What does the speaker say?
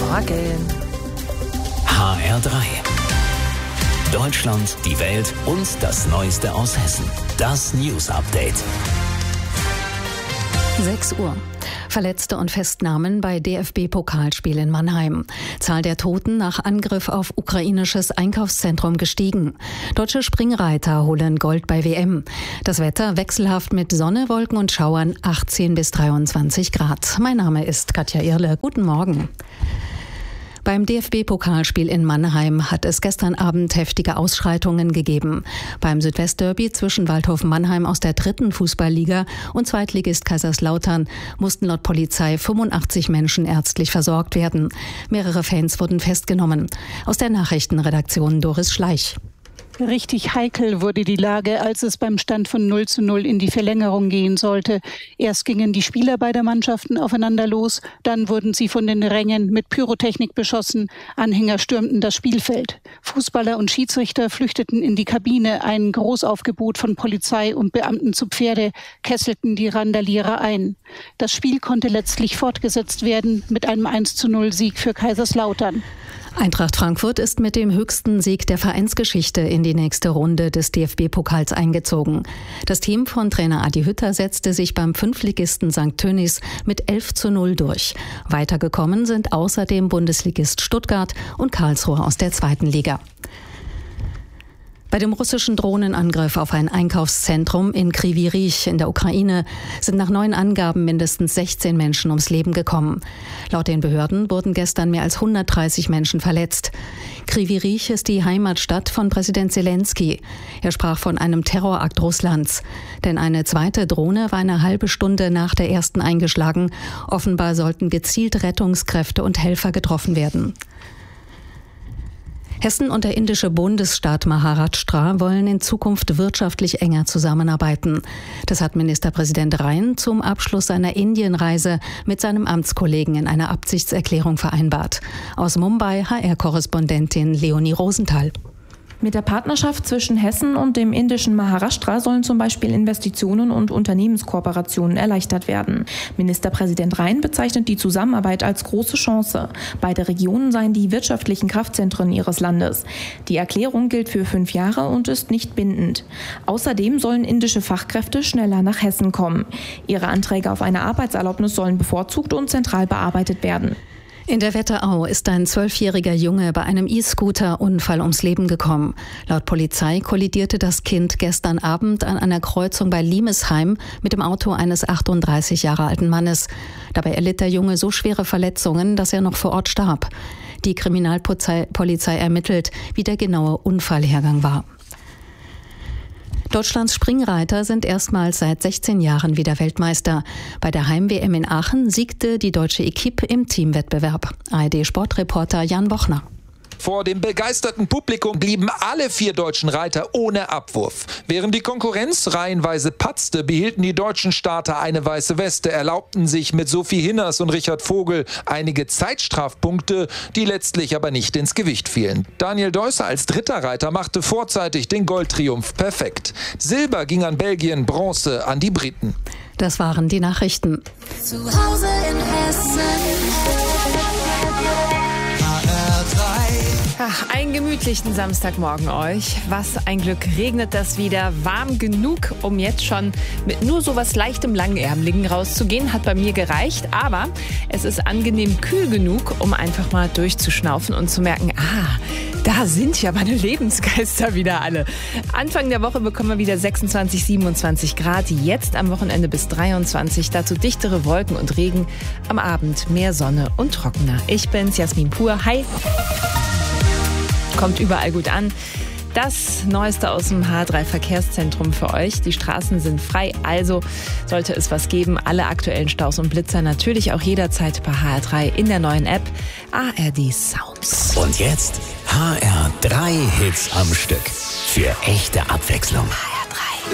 Morgen. HR3. Deutschland, die Welt und das Neueste aus Hessen. Das News Update. 6 Uhr. Verletzte und Festnahmen bei DFB-Pokalspiel in Mannheim. Zahl der Toten nach Angriff auf ukrainisches Einkaufszentrum gestiegen. Deutsche Springreiter holen Gold bei WM. Das Wetter wechselhaft mit Sonne, Wolken und Schauern 18 bis 23 Grad. Mein Name ist Katja Irle. Guten Morgen. Beim DFB-Pokalspiel in Mannheim hat es gestern Abend heftige Ausschreitungen gegeben. Beim Südwestderby zwischen Waldhof Mannheim aus der 3. Fußballliga und Zweitligist Kaiserslautern mussten laut Polizei 85 Menschen ärztlich versorgt werden. Mehrere Fans wurden festgenommen. Aus der Nachrichtenredaktion Doris Schleich. Richtig heikel wurde die Lage, als es beim Stand von 0:0 in die Verlängerung gehen sollte. Erst gingen die Spieler beider Mannschaften aufeinander los, dann wurden sie von den Rängen mit Pyrotechnik beschossen, Anhänger stürmten das Spielfeld. Fußballer und Schiedsrichter flüchteten in die Kabine, ein Großaufgebot von Polizei und Beamten zu Pferde kesselten die Randalierer ein. Das Spiel konnte letztlich fortgesetzt werden mit einem 1:0 Sieg für Kaiserslautern. Eintracht Frankfurt ist mit dem höchsten Sieg der Vereinsgeschichte in die nächste Runde des DFB-Pokals eingezogen. Das Team von Trainer Adi Hütter setzte sich beim Fünftligisten St. Tönnies mit 11:0 durch. Weitergekommen sind außerdem Bundesligist Stuttgart und Karlsruhe aus der 2. Liga. Bei dem russischen Drohnenangriff auf ein Einkaufszentrum in Kryvyi Rih in der Ukraine sind nach neuen Angaben mindestens 16 Menschen ums Leben gekommen. Laut den Behörden wurden gestern mehr als 130 Menschen verletzt. Kryvyi Rih ist die Heimatstadt von Präsident Zelensky. Er sprach von einem Terrorakt Russlands. Denn eine zweite Drohne war eine halbe Stunde nach der ersten eingeschlagen. Offenbar sollten gezielt Rettungskräfte und Helfer getroffen werden. Hessen und der indische Bundesstaat Maharashtra wollen in Zukunft wirtschaftlich enger zusammenarbeiten. Das hat Ministerpräsident Rhein zum Abschluss seiner Indienreise mit seinem Amtskollegen in einer Absichtserklärung vereinbart. Aus Mumbai HR-Korrespondentin Leonie Rosenthal. Mit der Partnerschaft zwischen Hessen und dem indischen Maharashtra sollen zum Beispiel Investitionen und Unternehmenskooperationen erleichtert werden. Ministerpräsident Rhein bezeichnet die Zusammenarbeit als große Chance. Beide Regionen seien die wirtschaftlichen Kraftzentren ihres Landes. Die Erklärung gilt für 5 Jahre und ist nicht bindend. Außerdem sollen indische Fachkräfte schneller nach Hessen kommen. Ihre Anträge auf eine Arbeitserlaubnis sollen bevorzugt und zentral bearbeitet werden. In der Wetterau ist ein 12-jähriger Junge bei einem E-Scooter-Unfall ums Leben gekommen. Laut Polizei kollidierte das Kind gestern Abend an einer Kreuzung bei Limesheim mit dem Auto eines 38 Jahre alten Mannes. Dabei erlitt der Junge so schwere Verletzungen, dass er noch vor Ort starb. Die Kriminalpolizei ermittelt, wie der genaue Unfallhergang war. Deutschlands Springreiter sind erstmals seit 16 Jahren wieder Weltmeister. Bei der Heim-WM in Aachen siegte die deutsche Equipe im Teamwettbewerb. ARD-Sportreporter Jan Wochner. Vor dem begeisterten Publikum blieben alle 4 deutschen Reiter ohne Abwurf. Während die Konkurrenz reihenweise patzte, behielten die deutschen Starter eine weiße Weste, erlaubten sich mit Sophie Hinners und Richard Vogel einige Zeitstrafpunkte, die letztlich aber nicht ins Gewicht fielen. Daniel Deusser als 3. Reiter machte vorzeitig den Goldtriumph perfekt. Silber ging an Belgien, Bronze an die Briten. Das waren die Nachrichten. Zu Hause in Hessen. Ach, einen gemütlichen Samstagmorgen euch. Was ein Glück, regnet das wieder. Warm genug, um jetzt schon mit nur so was leichtem Langärmeligen rauszugehen. Hat bei mir gereicht, aber es ist angenehm kühl genug, um einfach mal durchzuschnaufen und zu merken, da sind ja meine Lebensgeister wieder alle. Anfang der Woche bekommen wir wieder 26, 27 Grad. Jetzt am Wochenende bis 23. Dazu dichtere Wolken und Regen. Am Abend mehr Sonne und trockener. Ich bin's, Jasmin Pur. Hi. Kommt überall gut an. Das Neueste aus dem H3-Verkehrszentrum für euch. Die Straßen sind frei, also sollte es was geben. Alle aktuellen Staus und Blitzer natürlich auch jederzeit bei HR3 in der neuen App ARD Sounds. Und jetzt HR3 Hits am Stück. Für echte Abwechslung.